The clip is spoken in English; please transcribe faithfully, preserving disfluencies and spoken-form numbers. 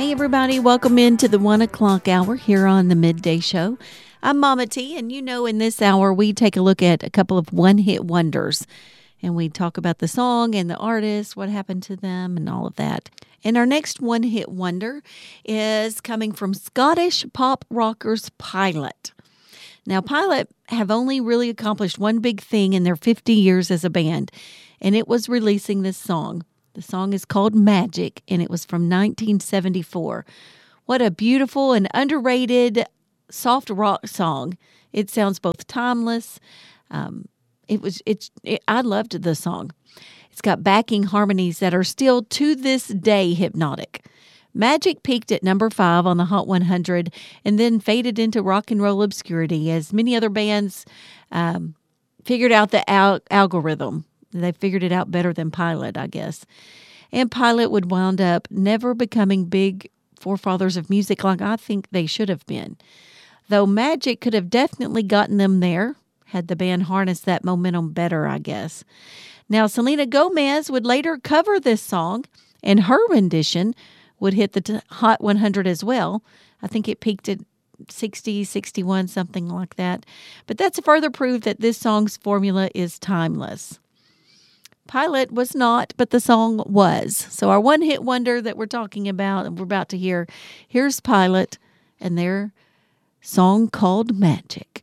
Hey, everybody, welcome into the one o'clock hour here on the Midday Show. I'm Mama T, and you know, in this hour, we take a look at a couple of one hit wonders. And we talk about the song and the artist, what happened to them, and all of that. And our next one hit wonder is coming from Scottish pop rockers Pilot. Now, Pilot have only really accomplished one big thing in their fifty years as a band, and it was releasing this song. The song is called Magic, and it was from nineteen seventy-four. What a beautiful and underrated soft rock song. It sounds both timeless. Um, it was. It's. It, I loved the song. It's got backing harmonies that are still to this day hypnotic. Magic peaked at number five on the Hot one hundred and then faded into rock and roll obscurity as many other bands um, figured out the al- algorithm. They figured it out better than Pilot, I guess. And Pilot would wound up never becoming big forefathers of music like I think they should have been. Though Magic could have definitely gotten them there, had the band harnessed that momentum better, I guess. Now, Selena Gomez would later cover this song, and her rendition would hit the t- Hot one hundred as well. I think it peaked at sixty, sixty-one, something like that. But that's further proof that this song's formula is timeless. Pilot was not, but the song was. So our one-hit wonder that we're talking about and we're about to hear, here's Pilot and their song called Magic.